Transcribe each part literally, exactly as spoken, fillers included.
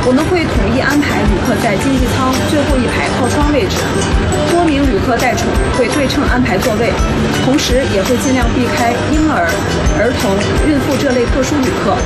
我们会统一安排旅客在经济舱最后一排靠窗位置，多名旅客带宠会对称安排座位，同时也会尽量避开婴儿、儿童、孕妇这类特殊旅客。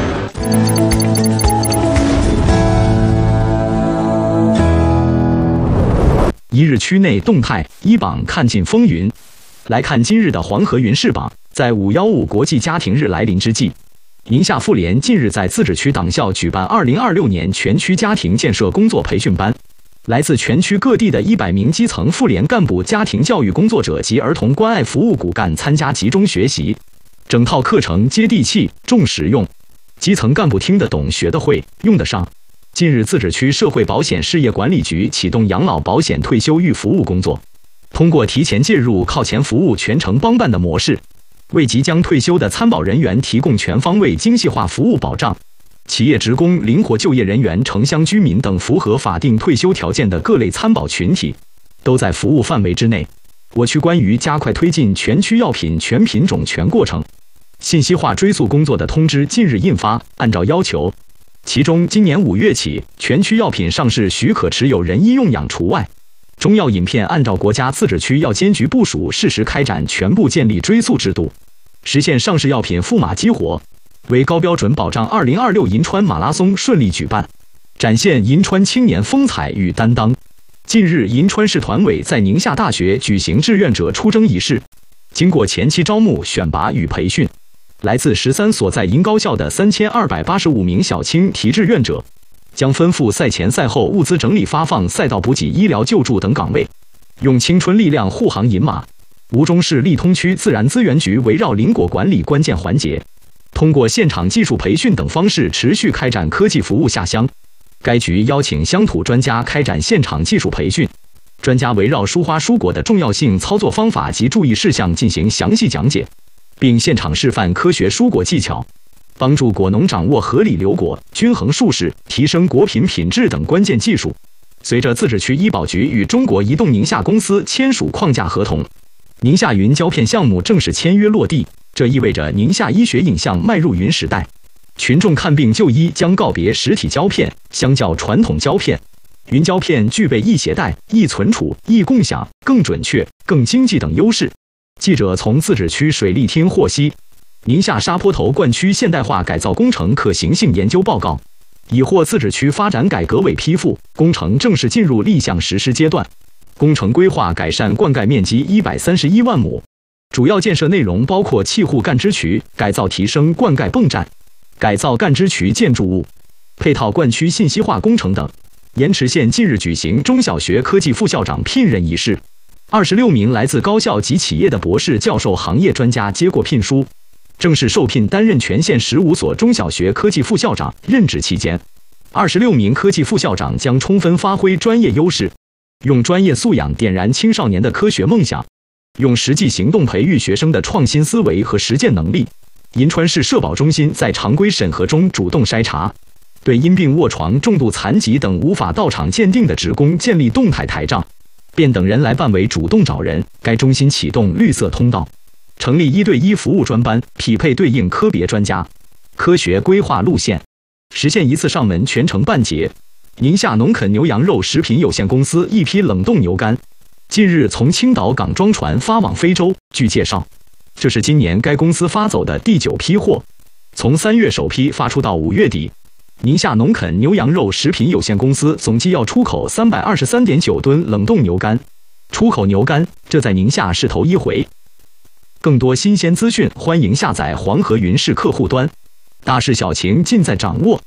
一日区内动态一榜看尽风云。来看今日的黄河云事榜，在五一五国际家庭日来临之际，宁夏妇联近日在自治区党校举办二零二六年全区家庭建设工作培训班，来自全区各地的一百名基层妇联干部、家庭教育工作者及儿童关爱服务骨干参加集中学习，整套课程接地气、重实用，基层干部听得懂、学得会、用得上。近日，自治区社会保险事业管理局启动养老保险退休预服务工作，通过提前介入、靠前服务、全程帮办的模式，为即将退休的参保人员提供全方位、精细化服务保障。企业职工、灵活就业人员、城乡居民等符合法定退休条件的各类参保群体，都在服务范围之内。我区关于加快推进全区药品全品种全过程信息化追溯工作的通知近日印发，按照要求，其中今年五月起，全区药品上市许可持有人医用养除外。中药饮片按照国家自治区药监局部署，适时开展全部建立追溯制度，实现上市药品驸马激活，为高标准保障二零二六银川马拉松顺利举办，展现银川青年风采与担当。近日，银川市团委在宁夏大学举行志愿者出征仪式，经过前期招募、选拔与培训，来自十三所在银高校的三千二百八十五名小青提志愿者，将奔赴赛前赛后物资整理发放、赛道补给、医疗救助等岗位，用青春力量护航银马。吴忠市利通区自然资源局围绕林果管理关键环节，通过现场技术培训等方式持续开展科技服务下乡。该局邀请乡土专家开展现场技术培训，专家围绕蔬花蔬果的重要性、操作方法及注意事项进行详细讲解，并现场示范科学蔬果技巧，帮助果农掌握合理留果、均衡树势、提升果品品质等关键技术。随着自治区医保局与中国移动宁夏公司签署框架合同，宁夏云胶片项目正式签约落地，这意味着宁夏医学影像迈入云时代。群众看病就医将告别实体胶片，相较传统胶片，云胶片具备易携带、易存储、易共享、更准确、更经济等优势。记者从自治区水利厅获悉，宁夏沙坡头灌区现代化改造工程可行性研究报告已获自治区发展改革委批复，工程正式进入立项实施阶段。工程规划改善灌溉面积一百三十一万亩，主要建设内容包括砌护干支渠、改造提升灌溉泵站、改造干支渠建筑物、配套灌区信息化工程等。盐池县近日举行中小学科技副校长聘任仪式，二十六名来自高校及企业的博士、教授、行业专家接过聘书，正式受聘担任全县十五所中小学科技副校长。任职期间，二十六名科技副校长将充分发挥专业优势，用专业素养点燃青少年的科学梦想，用实际行动培育学生的创新思维和实践能力。银川市社保中心在常规审核中主动筛查，对因病卧床、重度残疾等无法到场鉴定的职工建立动态台账，便等人来办为主动找人。该中心启动绿色通道，成立一对一服务专班，匹配对应科别专家，科学规划路线，实现一次上门全程办结。宁夏农垦牛羊肉食品有限公司一批冷冻牛肝近日从青岛港装船发往非洲。据介绍，这是今年该公司发走的第九批货，从三月首批发出到五月底，宁夏农垦牛羊肉食品有限公司总计要出口 三百二十三点九吨冷冻牛肝。出口牛肝，这在宁夏是头一回。更多新鲜资讯，欢迎下载黄河云视客户端，大事小情尽在掌握。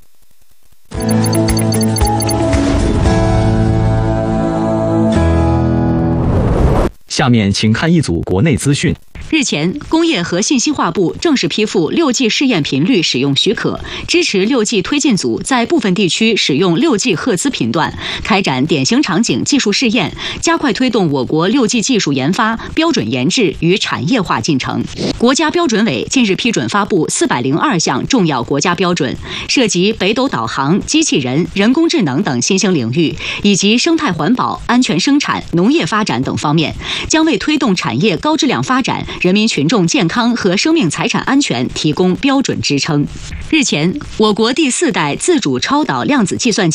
下面请看一组国内资讯。 日前，工业和信息化部正式批复 六 G 试验频率使用许可，支持 六 G 推进组在部分地区使用 六 G 赫兹频段，开展典型场景技术试验，加快推动我国 六 G 技术研发、标准研制与产业化进程。国家标准委近日批准发布四百零二项重要国家标准，涉及北斗导航、机器人、人工智能等新兴领域，以及生态环保、安全生产、农业发展等方面，将为推动产业高质量发展、人民群众健康和生命财产安全提供标准支撑。日前，我国第四代自主超导量子计算机